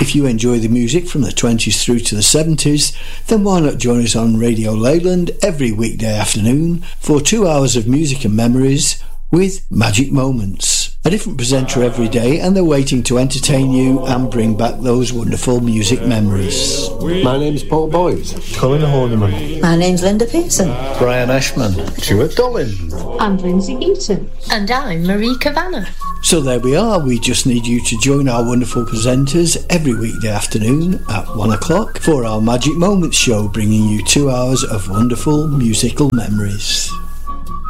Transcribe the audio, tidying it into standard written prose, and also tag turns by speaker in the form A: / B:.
A: If you enjoy the music from the 20s through to the 70s, then why not join us on Radio Leyland every weekday afternoon for 2 hours of music and memories with Magic Moments. A different presenter every day, and they're waiting to entertain you and bring back those wonderful music memories.
B: My name's Paul Boyd. Colin Horniman.
C: My name's Linda Pearson.
D: Brian Ashman.
B: Stuart Dollin.
E: And Lindsay Eaton.
F: And I'm Marie Kavanagh.
A: So there we are. We just need you to join our wonderful presenters every weekday afternoon at 1 o'clock for our Magic Moments show, bringing you 2 hours of wonderful musical memories.